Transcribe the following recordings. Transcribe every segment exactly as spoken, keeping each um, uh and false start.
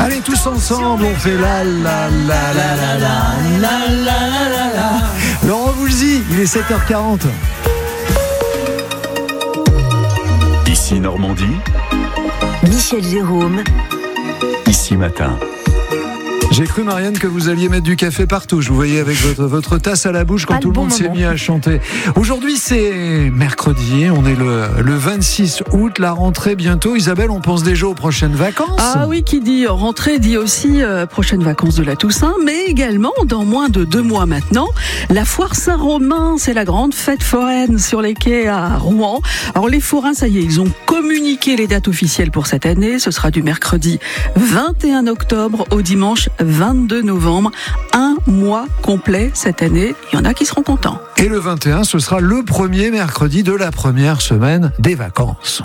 Allez, tous ensemble, on fait la la la la la la la la la la. Laurent Voulzy, il est sept heures quarante. Ici Normandie. Michel Jérôme. Ici Matin. J'ai cru, Marianne, que vous alliez mettre du café partout. Je vous voyais avec votre, votre tasse à la bouche quand Pas tout le bon monde moment. s'est mis à chanter. Aujourd'hui, c'est mercredi. On est le, le vingt-six août, la rentrée bientôt. Isabelle, on pense déjà aux prochaines vacances. Ah oui, qui dit rentrée dit aussi euh, prochaines vacances de la Toussaint, mais également, dans moins de deux mois maintenant, la foire Saint-Romain. C'est la grande fête foraine sur les quais à Rouen. Alors les forains, ça y est, ils ont communiqué les dates officielles pour cette année. Ce sera du mercredi vingt et un octobre au dimanche vingt-deux novembre. Un mois complet cette année. Il y en a qui seront contents. Et le vingt et un, ce sera le premier mercredi de la première semaine des vacances.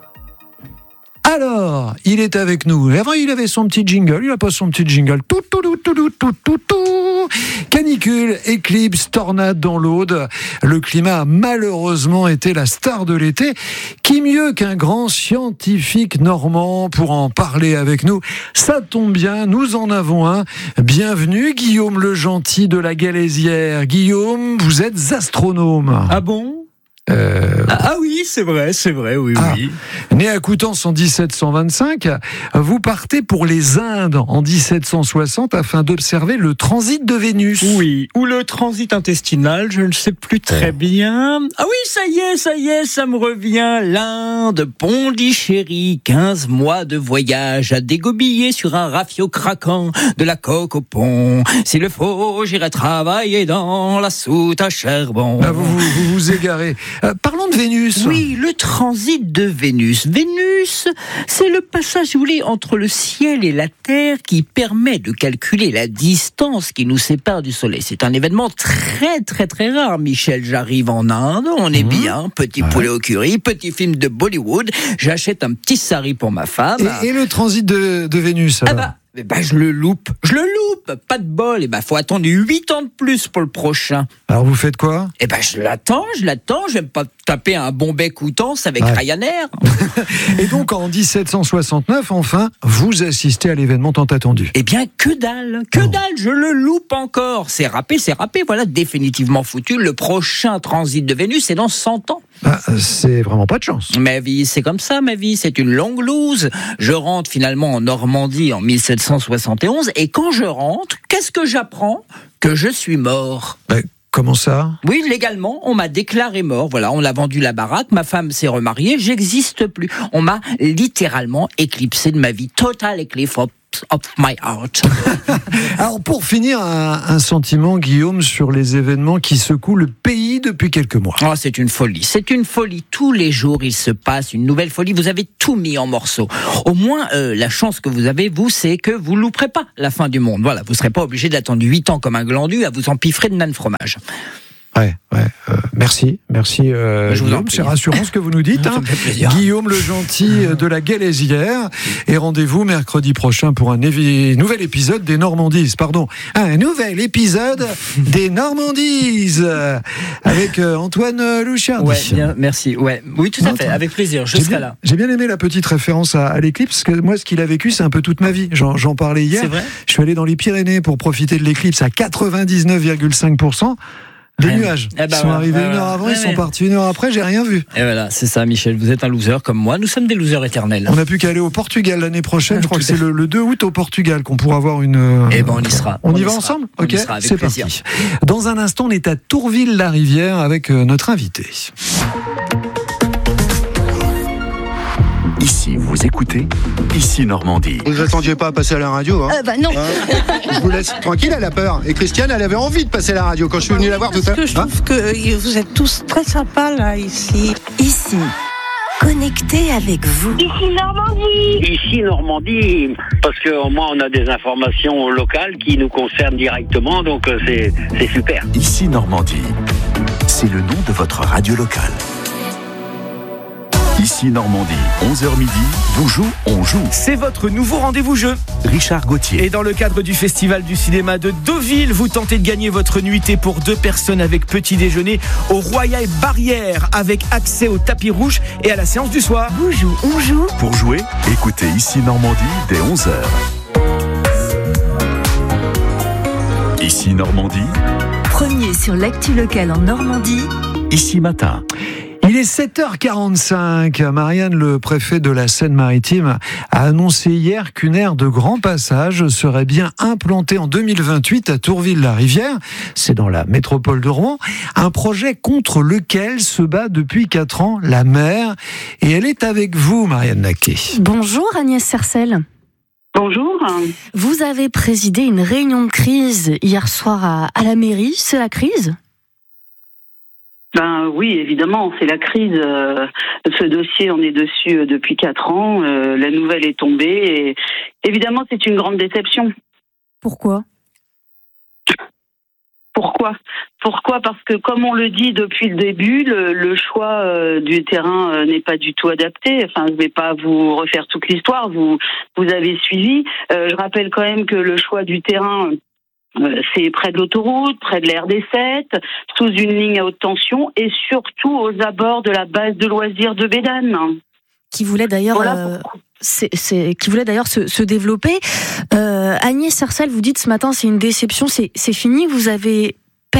Alors, il est avec nous. Et avant, il avait son petit jingle. Il n'a pas son petit jingle. Tout, tout, tout, tout, tout, tout, tout, tout. Canicule, éclipse, tornade dans l'Aude. Le climat a malheureusement été la star de l'été. Qui mieux qu'un grand scientifique normand pour en parler avec nous? Ça tombe bien, nous en avons un. Bienvenue, Guillaume le Gentil de la Galésière. Guillaume, vous êtes astronome. Ah bon? Euh... Ah, ah oui, c'est vrai, c'est vrai, oui, Ah. oui. Né à Coutances en dix-sept cent vingt-cinq, vous partez pour les Indes en dix-sept cent soixante afin d'observer le transit de Vénus. Oui, ou le transit intestinal, je ne sais plus très bien. Ah oui, ça y est, ça y est, ça me revient. L'Inde, Pondichéry, quinze mois de voyage à dégobiller sur un rafio craquant de la coque au pont. S'il le faut, j'irai travailler dans la soute à charbon. Ah, vous, vous, vous vous égarez. Euh, parlons de Vénus. Oui, le transit de Vénus. Vénus, c'est le passage, si vous voulez, entre le ciel et la Terre qui permet de calculer la distance qui nous sépare du Soleil. C'est un événement très, très, très rare. Michel, j'arrive en Inde, on est Mmh. bien, petit Ouais. poulet au curry, petit film de Bollywood, j'achète un petit sari pour ma femme. Et, et le transit de, de Vénus Ah alors bah, eh ben, je le loupe, je le loupe, pas de bol. Et ben, faut attendre huit ans de plus pour le prochain. Alors vous faites quoi? Eh ben, je l'attends, je l'attends, je vais pas taper un bon bec Coutances avec Ouais. Ryanair. Et donc en dix-sept cent soixante-neuf, enfin, vous assistez à l'événement tant attendu. Eh bien, que dalle, que Oh. dalle, je le loupe encore. C'est râpé, c'est râpé, voilà, définitivement foutu. Le prochain transit de Vénus, c'est dans cent ans. Ah, c'est vraiment pas de chance. Ma vie, c'est comme ça, ma vie, c'est une longue loose. Je rentre finalement en Normandie en mille sept cent soixante et onze, et quand je rentre, qu'est-ce que j'apprends? Que je suis mort. Bah, comment ça? Oui, légalement, on m'a déclaré mort. Voilà, on a vendu la baraque, ma femme s'est remariée, j'existe plus. On m'a littéralement éclipsé de ma vie. Total eclipse of, of my heart. Alors pour finir, un, un sentiment, Guillaume, sur les événements qui secouent le pays depuis quelques mois. Oh, c'est une folie, c'est une folie. Tous les jours, il se passe une nouvelle folie. Vous avez tout mis en morceaux. Au moins, euh, la chance que vous avez, vous, c'est que vous louperez pas la fin du monde. Voilà, vous serez pas obligé d'attendre huit ans comme un glandu à vous empiffrer de nain de fromage. Ouais, ouais. Euh, merci, merci. Euh, Je vous en Guillaume, prie. c'est rassurant ce que vous nous dites. Ça hein. me fait plaisir. Guillaume le Gentil de la Galésière. Et rendez-vous mercredi prochain pour un évi- nouvel épisode des Normandises. Pardon, un nouvel épisode des Normandises avec euh, Antoine euh, Louchardy. Ouais, bien, merci. Ouais, oui, tout à Non, fait, toi. avec plaisir. Je J'ai serai bien, là. j'ai bien aimé la petite référence à, à l'éclipse, parce que moi, ce qu'il a vécu, c'est un peu toute ma vie. J'en, j'en parlais hier. C'est vrai. Je suis allé dans les Pyrénées pour profiter de l'éclipse à quatre-vingt-dix-neuf virgule cinq pour cent. Des Ouais. nuages. Eh ben Ils sont voilà. arrivés Ouais, une heure ouais. avant, Ouais, ils sont ouais. partis une heure après, j'ai rien vu. Et voilà, c'est ça, Michel. Vous êtes un loser comme moi. Nous sommes des losers éternels. On n'a plus qu'à aller au Portugal l'année prochaine. Je crois que Tout à c'est le, le deux août au Portugal qu'on pourra avoir une. euh, Eh ben, on y sera. On, On y y va sera. ensemble. On Ok, y sera avec c'est plaisir. parti. Dans un instant, on est à Tourville-la-Rivière avec euh, notre invité. Ici, vous écoutez Ici Normandie. Vous attendiez pas à passer à la radio, hein Euh, bah non. Hein Je vous laisse tranquille, elle a peur. Et Christiane, elle avait envie de passer à la radio quand je suis venu la voir tout à Parce que je l'heure. Hein trouve que vous êtes tous très sympas là ici. Ici, connecté avec vous. Ici Normandie. Ici Normandie, parce qu'au moins on a des informations locales qui nous concernent directement, donc euh, c'est, c'est super. Ici Normandie. C'est le nom de votre radio locale. Ici Normandie, onze heures midi, vous joue, on joue. C'est votre nouveau rendez-vous jeu. Richard Gauthier. Et dans le cadre du Festival du cinéma de Deauville, vous tentez de gagner votre nuitée pour deux personnes avec petit déjeuner au Royal Barrière, avec accès au tapis rouge et à la séance du soir. Vous joue, on joue. Pour jouer, écoutez Ici Normandie dès onze heures. Ici Normandie. Premier sur l'actu locale en Normandie. Ici Matin. Il est sept heures quarante-cinq. Marianne, le préfet de la Seine-Maritime, a annoncé hier qu'une aire de grand passage serait bien implantée en deux mille vingt-huit à Tourville-la-Rivière. C'est dans la métropole de Rouen. Un projet contre lequel se bat depuis quatre ans la maire. Et elle est avec vous, Marianne Naquet. Bonjour Agnès Sarcel. Bonjour. Vous avez présidé une réunion de crise hier soir à, à la mairie. C'est la crise ? Ben oui, évidemment, c'est la crise. Euh, ce dossier, on est dessus depuis quatre ans. Euh, la nouvelle est tombée et évidemment, c'est une grande déception. Pourquoi ? Pourquoi ? Pourquoi ? Parce que, comme on le dit depuis le début, le, le choix euh, du terrain euh, n'est pas du tout adapté. Enfin, je ne vais pas vous refaire toute l'histoire. Vous, vous avez suivi. Euh, je rappelle quand même que le choix du terrain, euh, c'est près de l'autoroute, près de la R D sept, sous une ligne à haute tension et surtout aux abords de la base de loisirs de Bédane. Qui voulait d'ailleurs... Voilà euh... C'est, c'est, qui voulait d'ailleurs se, se développer. Euh, Agnès Sarcel, vous dites ce matin, c'est une déception, c'est, c'est fini, vous avez perdu ?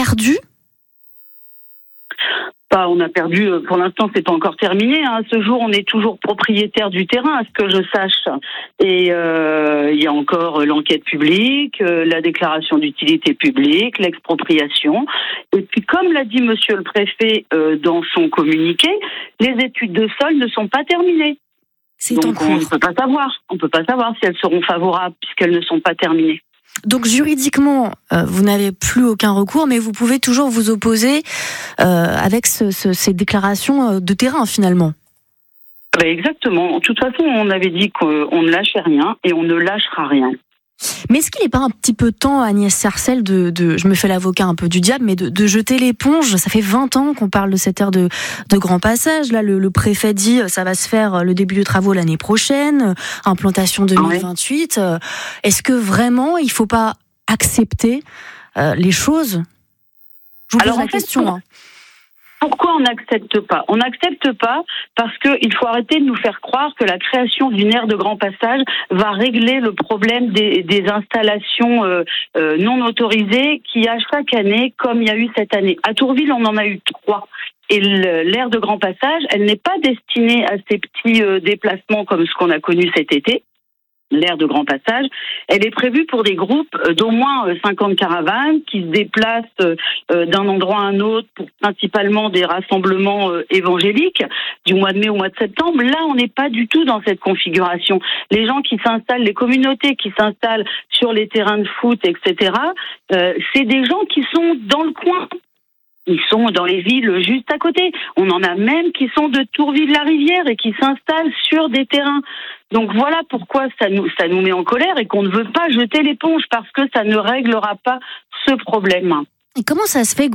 Pas, on a perdu, pour l'instant, c'est pas encore terminé. Hein. À ce jour, on est toujours propriétaire du terrain, à ce que je sache. Et euh, il y a encore l'enquête publique, euh, la déclaration d'utilité publique, l'expropriation. Et puis, comme l'a dit Monsieur le Préfet euh, dans son communiqué, les études de sol ne sont pas terminées. C'est Donc en cours. on ne peut pas savoir. On ne peut pas savoir si elles seront favorables puisqu'elles ne sont pas terminées. Donc juridiquement, euh, vous n'avez plus aucun recours, mais vous pouvez toujours vous opposer euh, avec ce, ce, ces déclarations de terrain finalement. Ben exactement. De toute façon, on avait dit qu'on ne lâchait rien et on ne lâchera rien. Mais est-ce qu'il n'est pas un petit peu temps, Agnès Sarcel, de, de, je me fais l'avocat un peu du diable, mais de, de jeter l'éponge ? Ça fait vingt ans qu'on parle de cette aire de, de grand passage. Là, le, le préfet dit ça va se faire le début de travaux l'année prochaine, implantation deux mille vingt-huit. Ouais. Est-ce que vraiment il ne faut pas accepter euh, les choses ? Je vous Alors, pose la en fait, question. Pour... Hein. Pourquoi on n'accepte pas ? On n'accepte pas parce qu'il faut arrêter de nous faire croire que la création d'une aire de grand passage va régler le problème des, des installations euh, euh, non autorisées qu'il y a chaque année, comme il y a eu cette année. À Tourville, on en a eu trois. Et l'aire de grand passage, elle n'est pas destinée à ces petits euh, déplacements comme ce qu'on a connu cet été. L'aire de grand passage, elle est prévue pour des groupes d'au moins cinquante caravanes qui se déplacent d'un endroit à un autre pour principalement des rassemblements évangéliques du mois de mai au mois de septembre. Là, on n'est pas du tout dans cette configuration. Les gens qui s'installent, les communautés qui s'installent sur les terrains de foot, et cetera, euh, c'est des gens qui sont dans le coin. Ils sont dans les villes juste à côté. On en a même qui sont de Tourville-la-Rivière et qui s'installent sur des terrains. Donc voilà pourquoi ça nous, ça nous met en colère et qu'on ne veut pas jeter l'éponge parce que ça ne réglera pas ce problème. Et comment ça se fait que